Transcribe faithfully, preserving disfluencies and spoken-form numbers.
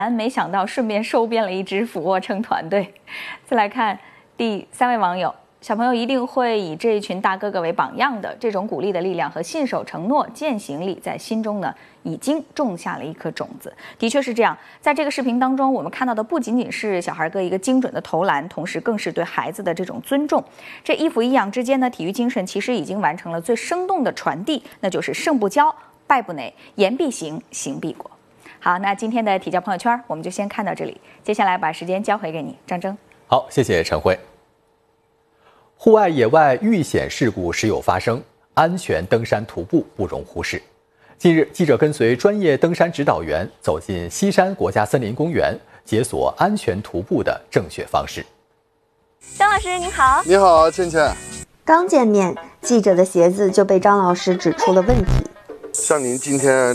没想到顺便收编了一支俯卧撑团队。再来看第三位网友，小朋友一定会以这一群大哥哥为榜样的，这种鼓励的力量和信守承诺、践行力，在心中呢已经种下了一颗种子。的确是这样，在这个视频当中，我们看到的不仅仅是小孩哥一个精准的投篮，同时更是对孩子的这种尊重。这一俯一仰之间呢，体育精神其实已经完成了最生动的传递，那就是胜不骄，败不馁，言必行，行必果。好，那今天的体教朋友圈我们就先看到这里，接下来把时间交回给你，张征。 好，谢谢陈慧。户外野外遇险事故时有发生，安全登山徒步不容忽视。近日，记者跟随专业登山指导员走进西山国家森林公园，解锁安全徒步的正确方式。 张老师您好。 你好，倩倩。 刚见面，记者的鞋子就被张老师指出了问题。 像您今天